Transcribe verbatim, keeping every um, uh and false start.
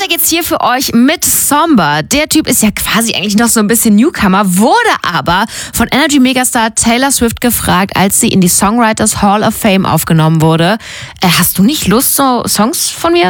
weiter geht's hier für euch mit Somber. Der Typ ist ja quasi eigentlich noch so ein bisschen Newcomer, wurde aber von Energy-Megastar Taylor Swift gefragt, als sie in die Songwriters Hall of Fame aufgenommen wurde. Äh, hast du nicht Lust, so Songs von mir